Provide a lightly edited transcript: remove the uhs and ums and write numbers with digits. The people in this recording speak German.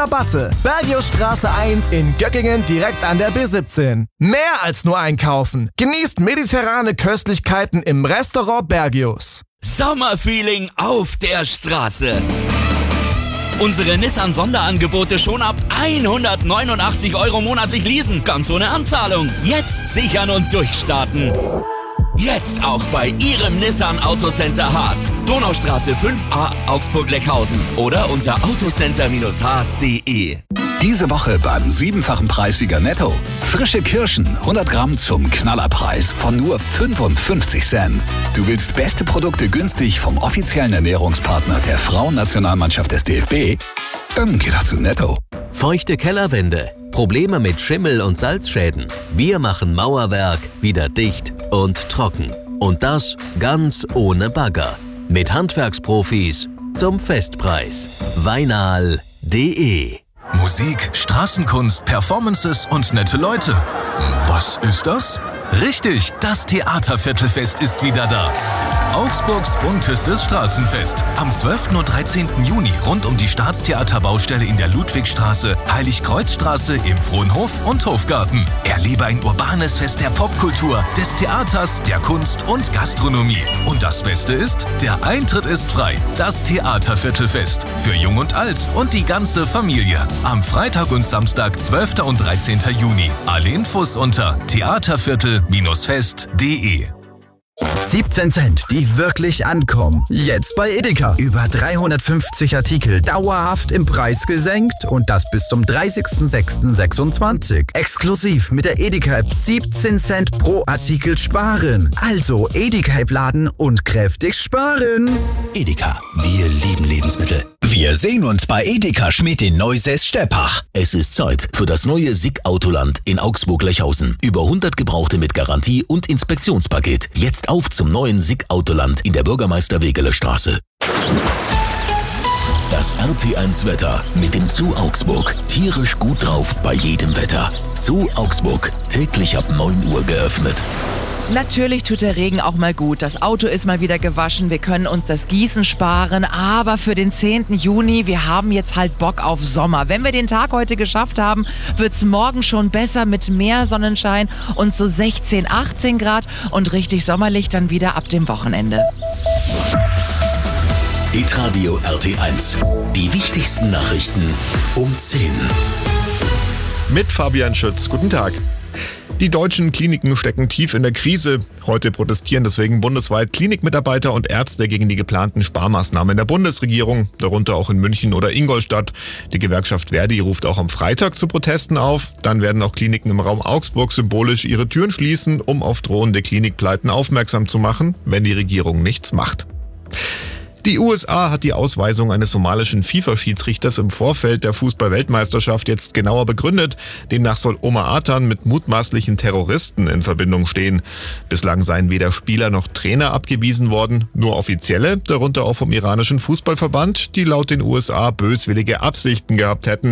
Rabatte. Bergiusstraße 1 in Göckingen direkt an der B17. Mehr als nur einkaufen. Genießt mediterrane Köstlichkeiten im Restaurant Bergius. Sommerfeeling auf der Straße. Unsere Nissan-Sonderangebote schon ab 189 € monatlich leasen, ganz ohne Anzahlung. Jetzt sichern und durchstarten. Jetzt auch bei Ihrem Nissan Autocenter Haas. Donaustraße 5a, Augsburg-Leckhausen. Oder unter autocenter-haas.de. Diese Woche beim 7-fachen Preissieger Netto. Frische Kirschen, 100 Gramm zum Knallerpreis von nur 55 Cent. Du willst beste Produkte günstig vom offiziellen Ernährungspartner der Frauennationalmannschaft des DFB? Dann geh doch zu Netto. Feuchte Kellerwände, Probleme mit Schimmel und Salzschäden. Wir machen Mauerwerk wieder dicht und trocken. Und das ganz ohne Bagger. Mit Handwerksprofis zum Festpreis. Weinal.de. Musik, Straßenkunst, Performances und nette Leute. Was ist das? Richtig, das Theaterviertelfest ist wieder da. Augsburgs buntes Straßenfest. Am 12. und 13. Juni rund um die Staatstheaterbaustelle in der Ludwigstraße, Heiligkreuzstraße, im Frohnhof und Hofgarten. Erlebe ein urbanes Fest der Popkultur, des Theaters, der Kunst und Gastronomie. Und das Beste ist, der Eintritt ist frei. Das Theaterviertelfest. Für Jung und Alt und die ganze Familie. Am Freitag und Samstag, 12. und 13. Juni. Alle Infos unter theaterviertel-fest.de. 17 Cent, die wirklich ankommen. Jetzt bei Edeka. Über 350 Artikel dauerhaft im Preis gesenkt und das bis zum 30.06.26. Exklusiv mit der Edeka-App 17 Cent pro Artikel sparen. Also Edeka-App laden und kräftig sparen. Edeka, wir lieben Lebensmittel. Wir sehen uns bei Edeka Schmidt in Neusäß-Steppach. Es ist Zeit für das neue SICK Autoland in Augsburg-Lechhausen. Über 100 Gebrauchte mit Garantie und Inspektionspaket. Jetzt auf zum neuen SICK Autoland in der Bürgermeister-Wegeler-Straße. Das RT1 Wetter mit dem Zoo Augsburg. Tierisch gut drauf bei jedem Wetter. Zoo Augsburg, täglich ab 9 Uhr geöffnet. Natürlich tut der Regen auch mal gut. Das Auto ist mal wieder gewaschen. Wir können uns das Gießen sparen. Aber für den 10. Juni, wir haben jetzt halt Bock auf Sommer. Wenn wir den Tag heute geschafft haben, wird's morgen schon besser mit mehr Sonnenschein und so 16, 18 Grad und richtig sommerlich dann wieder ab dem Wochenende. Hitradio RT1. Die wichtigsten Nachrichten um 10. Mit Fabian Schütz. Guten Tag. Die deutschen Kliniken stecken tief in der Krise. Heute protestieren deswegen bundesweit Klinikmitarbeiter und Ärzte gegen die geplanten Sparmaßnahmen der Bundesregierung, darunter auch in München oder Ingolstadt. Die Gewerkschaft Verdi ruft auch am Freitag zu Protesten auf. Dann werden auch Kliniken im Raum Augsburg symbolisch ihre Türen schließen, um auf drohende Klinikpleiten aufmerksam zu machen, wenn die Regierung nichts macht. Die USA hat die Ausweisung eines somalischen FIFA-Schiedsrichters im Vorfeld der Fußball-Weltmeisterschaft jetzt genauer begründet. Demnach soll Omar Atan mit mutmaßlichen Terroristen in Verbindung stehen. Bislang seien weder Spieler noch Trainer abgewiesen worden, nur Offizielle, darunter auch vom iranischen Fußballverband, die laut den USA böswillige Absichten gehabt hätten.